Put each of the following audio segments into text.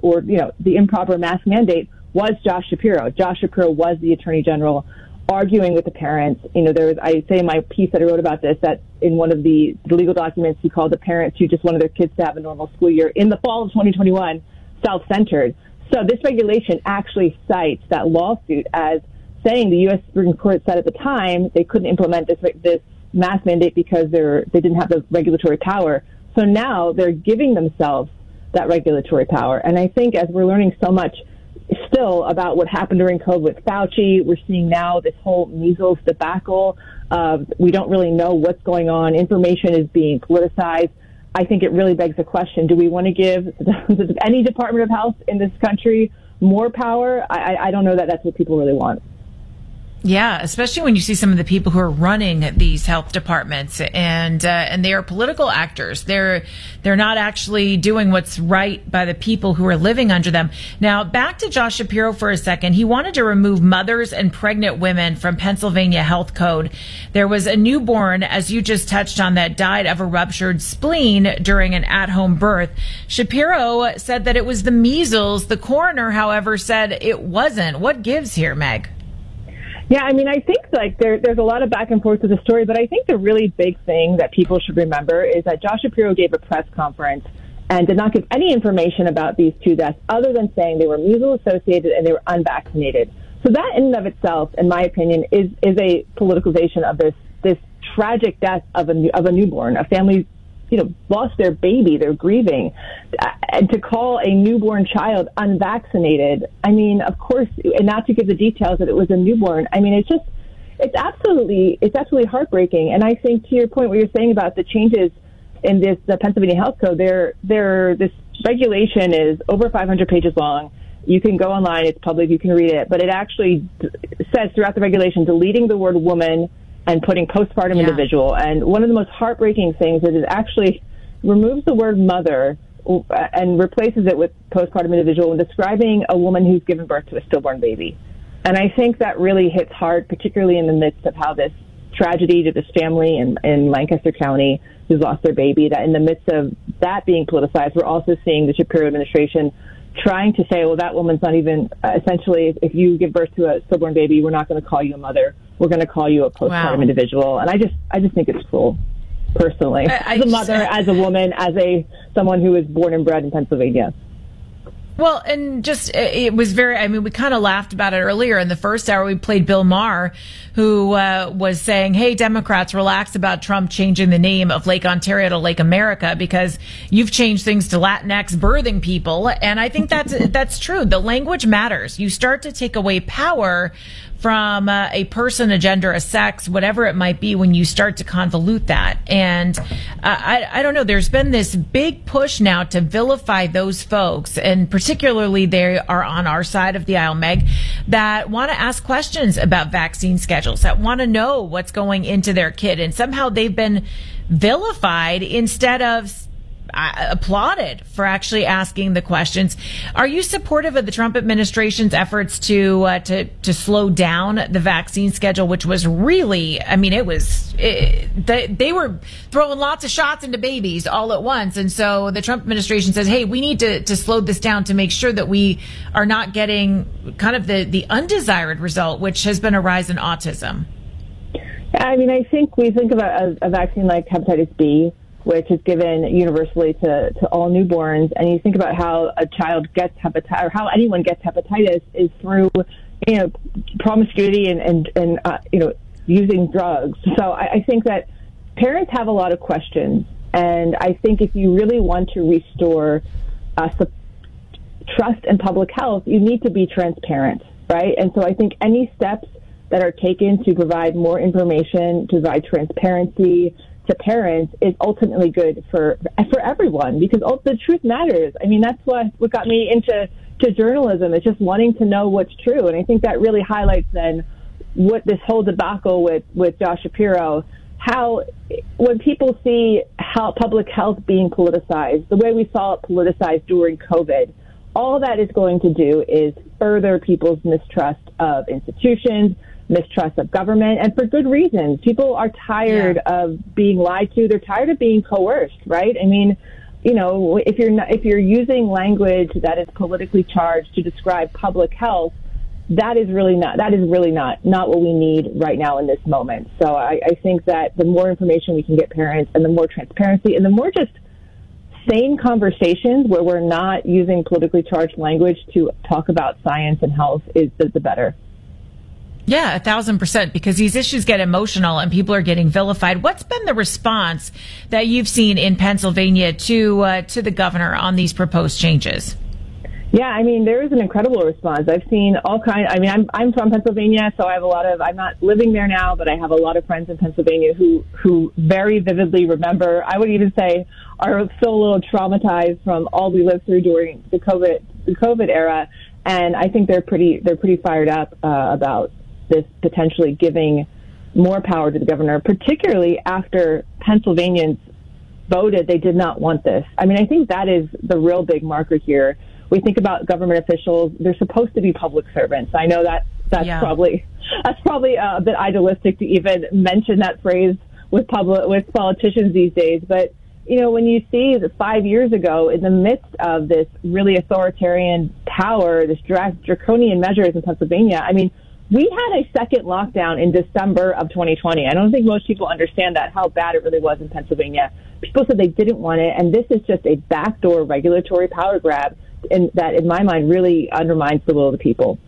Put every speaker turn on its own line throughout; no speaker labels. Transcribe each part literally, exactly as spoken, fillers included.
or, you know, the improper mask mandate was Josh Shapiro. Josh Shapiro was the attorney general arguing with the parents. You know, there was, I say in my piece that I wrote about this, that in one of the, the legal documents, he called the parents who just wanted their kids to have a normal school year in the fall of twenty twenty-one self-centered. So this regulation actually cites that lawsuit as saying the U S Supreme Court said at the time they couldn't implement this this mask mandate because they're they didn't have the regulatory power. So now they're giving themselves that regulatory power. And I think as we're learning so much still about what happened during COVID with Fauci, we're seeing now this whole measles debacle. Uh, we don't really know what's going on. Information is being politicized. I think it really begs the question, do we want to give any Department of Health in this country more power? I, I don't know that that's what people really want.
Yeah, especially when you see some of the people who are running these health departments, and uh, and they are political actors. They're they're not actually doing what's right by the people who are living under them. Now, back to Josh Shapiro for a second. He wanted to remove mothers and pregnant women from Pennsylvania health code. There was a newborn, as you just touched on, that died of a ruptured spleen during an at-home birth. Shapiro said that it was the measles. The coroner, however, said it wasn't. What gives here, Meg?
Yeah, I mean, I think like there, there's a lot of back and forth with the story, but I think the really big thing that people should remember is that Josh Shapiro gave a press conference and did not give any information about these two deaths other than saying they were measles associated and they were unvaccinated. So that in and of itself, in my opinion, is is a politicalization of this this tragic death of a of a newborn, a family, you know, lost their baby, they're grieving. And to call a newborn child unvaccinated, I mean, of course, and not to give the details that it was a newborn, I mean, it's just, it's absolutely, it's absolutely heartbreaking. And I think to your point, what you're saying about the changes in this, the Pennsylvania Health Code, there, there, this regulation is over five hundred pages long. You can go online, it's public, you can read it, but it actually says throughout the regulation, deleting the word woman and putting postpartum yeah. individual. And one of the most heartbreaking things is it actually removes the word mother and replaces it with postpartum individual when describing a woman who's given birth to a stillborn baby. And I think that really hits hard, particularly in the midst of how this tragedy to this family in, in Lancaster County who's lost their baby, that in the midst of that being politicized, we're also seeing the Shapiro administration trying to say, well, that woman's not even, uh, essentially, if, if you give birth to a stillborn baby, we're not going to call you a mother. We're going to call you a postpartum wow. individual. And I just, I just think it's cruel, personally, I, I as a mother, just, as a woman, as a someone who was born and bred in Pennsylvania.
Well, and just, it was very, I mean, we kind of laughed about it earlier. In the first hour, we played Bill Maher, who uh, was saying, hey, Democrats, relax about Trump changing the name of Lake Ontario to Lake America because you've changed things to Latinx birthing people. And I think that's, that's true. The language matters. You start to take away power from uh, a person, a gender, a sex, whatever it might be, when you start to convolute that. And uh, I, I don't know, there's been this big push now to vilify those folks, and particularly they are on our side of the aisle, Meg, that want to ask questions about vaccine schedules, that want to know what's going into their kid. And somehow they've been vilified instead of Uh, applauded for actually asking the questions. Are you supportive of the Trump administration's efforts to uh, to to slow down the vaccine schedule, which was really, I mean, it was it, they, they were throwing lots of shots into babies all at once, and so the Trump administration says, hey, we need to to slow this down to make sure that we are not getting kind of the the undesired result, which has been a rise in autism.
I mean, I think we think about a, a vaccine like hepatitis B, which is given universally to, to all newborns. And you think about how a child gets hepatitis, or how anyone gets hepatitis, is through, you know, promiscuity and, and, and uh, you know, using drugs. So I, I think that parents have a lot of questions. And I think if you really want to restore uh, trust in public health, you need to be transparent, right? And so I think any steps that are taken to provide more information, to provide transparency to parents, is ultimately good for for everyone, because the truth matters. I mean, that's what what got me into to journalism. It's just wanting to know what's true, and I think that really highlights then what this whole debacle with with Josh Shapiro. How when people see how public health being politicized, the way we saw it politicized during COVID, all that is going to do is further people's mistrust of institutions, mistrust of government, and for good reasons. People are tired yeah. of being lied to. They're tired of being coerced, right? I mean, you know, if you're not, if you're using language that is politically charged to describe public health, that is really not that is really not not what we need right now in this moment. So I, I think that the more information we can get parents, and the more transparency, and the more just sane conversations where we're not using politically charged language to talk about science and health, is the, the better.
Yeah, a thousand percent, because these issues get emotional and people are getting vilified. What's been the response that you've seen in Pennsylvania to uh, to the governor on these proposed changes?
Yeah, I mean, there is an incredible response. I've seen all kinds. I mean, I'm I'm from Pennsylvania, so I have a lot of. I'm not living there now, but I have a lot of friends in Pennsylvania who who very vividly remember. I would even say are still a little traumatized from all we lived through during the COVID the COVID era, and I think they're pretty they're pretty fired up uh, about this potentially giving more power to the governor, particularly after Pennsylvanians voted they did not want this. I mean, I think that is the real big marker here. We think about government officials; they're supposed to be public servants. I know that that's yeah. probably that's probably a bit idealistic to even mention that phrase with public with politicians these days. But you know, when you see that five years ago, in the midst of this really authoritarian power, this dra- draconian measures in Pennsylvania, I mean, we had a second lockdown in December of twenty twenty. I don't think most people understand that, how bad it really was in Pennsylvania. People said they didn't want it, and this is just a backdoor regulatory power grab. And that, in my mind, really undermines the will of the people.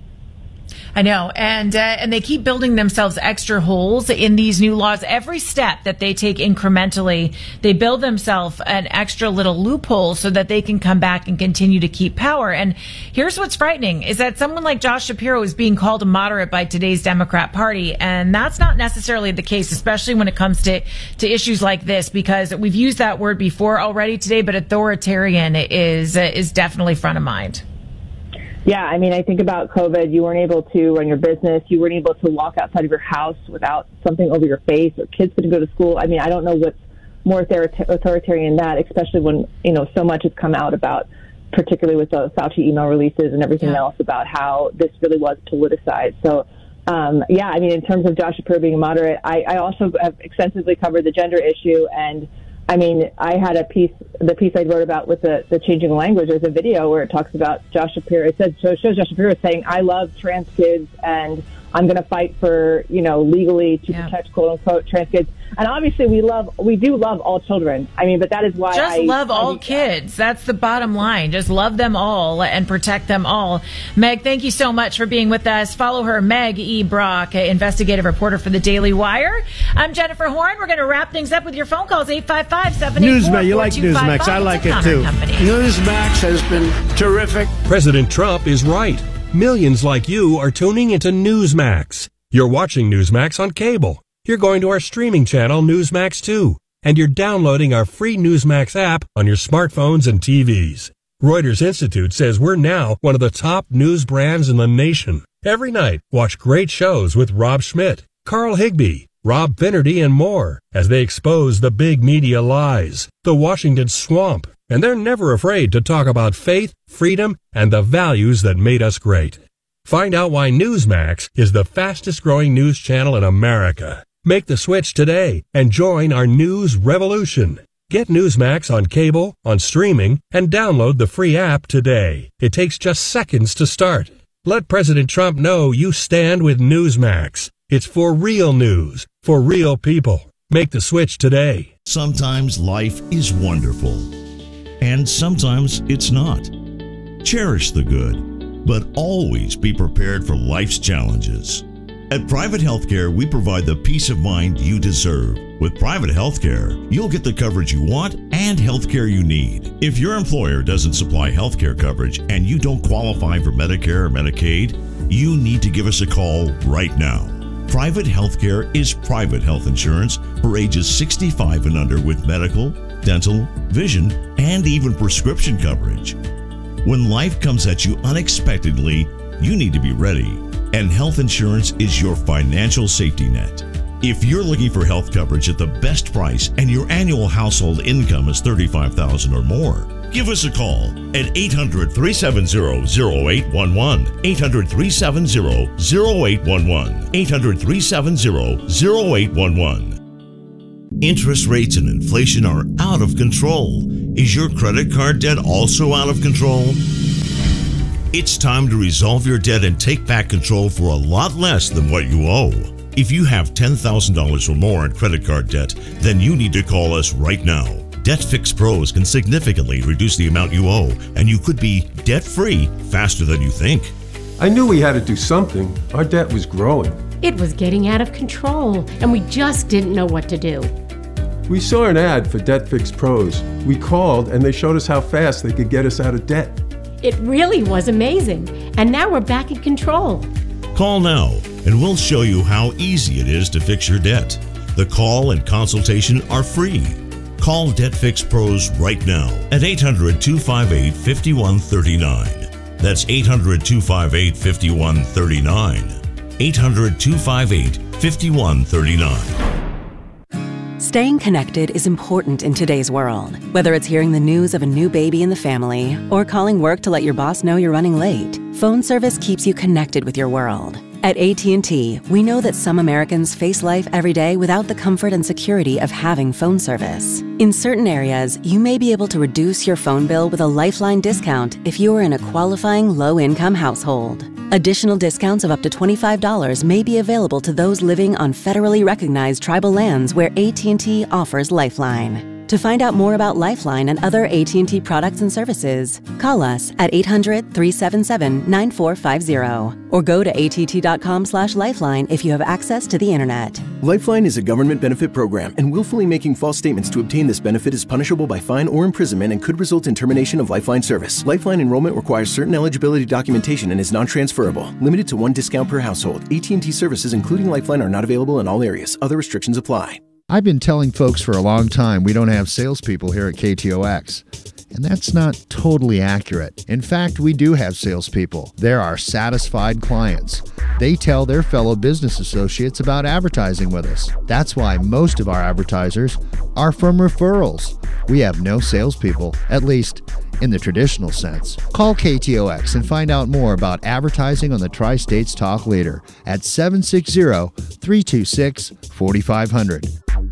I know, and uh, and they keep building themselves extra holes in these new laws. Every step that they take incrementally, they build themselves an extra little loophole so that they can come back and continue to keep power. And here's what's frightening, is that someone like Josh Shapiro is being called a moderate by today's Democrat Party, and that's not necessarily the case, especially when it comes to, to issues like this, because we've used that word before already today, but authoritarian is, uh, is definitely front of mind.
Yeah, I mean, I think about COVID. You weren't able to run your business. You weren't able to walk outside of your house without something over your face, or kids couldn't go to school. I mean, I don't know what's more authoritarian than that, especially when, you know, so much has come out about, particularly with the Fauci email releases and everything yeah. else, about how this really was politicized. So, um, yeah, I mean, in terms of Josh Shapiro being a moderate, I, I also have extensively covered the gender issue. And I mean, I had a piece, the piece I wrote about with the, the changing language. There's a video where it talks about Josh Shapiro. It says, shows Josh Shapiro saying, "I love trans kids and I'm going to fight for, you know, legally to yeah. protect quote unquote trans kids." And obviously we love, we do love all children. I mean, but that is why
Just
I
love
I,
all
I,
kids. That's the bottom line. Just love them all and protect them all. Meg, thank you so much for being with us. Follow her, Meg E. Brock, investigative reporter for the Daily Wire. I'm Jennifer Horn. We're going to wrap things up with your phone calls, eight five five, seven eight four,
Newsmax, you like Newsmax. I like it too.
Company.
Newsmax has been terrific.
President Trump is right. Millions like you are tuning into Newsmax. You're watching Newsmax on cable. You're going to our streaming channel, Newsmax two, and you're downloading our free Newsmax app on your smartphones and T Vs. Reuters Institute says we're now one of the top news brands in the nation. Every night, watch great shows with Rob Schmidt, Carl Higbie, Rob Finnerty, and more as they expose the big media lies, the Washington swamp, and they're never afraid to talk about faith, freedom, and the values that made us great. Find out why Newsmax is the fastest growing news channel in America. Make the switch today and join our news revolution. Get Newsmax on cable, on streaming, and download the free app today. It takes just seconds to start. Let President Trump know you stand with Newsmax. It's for real news, for real people. Make the switch today.
Sometimes life is wonderful, and sometimes it's not. Cherish the good, but always be prepared for life's challenges. At Private Healthcare, we provide the peace of mind you deserve. With Private Healthcare, you'll get the coverage you want and healthcare you need. If your employer doesn't supply healthcare coverage and you don't qualify for Medicare or Medicaid, you need to give us a call right now. Private Healthcare is private health insurance for ages sixty-five and under with medical, dental, vision, and even prescription coverage. When life comes at you unexpectedly, you need to be ready. And health insurance is your financial safety net. If you're looking for health coverage at the best price and your annual household income is thirty-five thousand dollars or more, give us a call at eight hundred, three seven zero, zero eight one one, eight hundred, three seven zero, zero eight one one, eight hundred, three seven zero, zero eight one one. Interest rates and inflation are out of control. Is your credit card debt also out of control? It's time to resolve your debt and take back control for a lot less than what you owe. If you have ten thousand dollars or more in credit card debt, then you need to call us right now. DebtFix Pros can significantly reduce the amount you owe, and you could be debt-free faster than you think.
I knew we had to do something. Our debt was growing.
It was getting out of control, and we just didn't know what to do.
We saw an ad for DebtFix Pros. We called, and they showed us how fast they could get us out of debt.
It really was amazing, and now we're back in control.
Call now, and we'll show you how easy it is to fix your debt. The call and consultation are free. Call DebtFix Pros right now at eight hundred, two five eight, five one three nine. That's eight hundred, two five eight, five one three nine. eight hundred, two five eight, five one three nine.
Staying connected is important in today's world. Whether it's hearing the news of a new baby in the family or calling work to let your boss know you're running late, phone service keeps you connected with your world. At A T and T, we know that some Americans face life every day without the comfort and security of having phone service. In certain areas, you may be able to reduce your phone bill with a Lifeline discount if you are in a qualifying low-income household. Additional discounts of up to twenty-five dollars may be available to those living on federally recognized tribal lands where A T and T offers Lifeline. To find out more about Lifeline and other A T and T products and services, call us at eight hundred, three seven seven, nine four five zero or go to A T T dot com slash lifeline if you have access to the internet.
Lifeline is a government benefit program, and willfully making false statements to obtain this benefit is punishable by fine or imprisonment and could result in termination of Lifeline service. Lifeline enrollment requires certain eligibility documentation and is non-transferable. Limited to one discount per household. A T and T services, including Lifeline, are not available in all areas. Other restrictions apply.
I've been telling folks for a long time we don't have salespeople here at K T O X. And that's not totally accurate. In fact, we do have salespeople. They're our satisfied clients. They tell their fellow business associates about advertising with us. That's why most of our advertisers are from referrals. We have no salespeople, at least in the traditional sense. Call K T O X and find out more about advertising on the Tri-States Talk Leader at seven six zero, three two six, four five zero zero.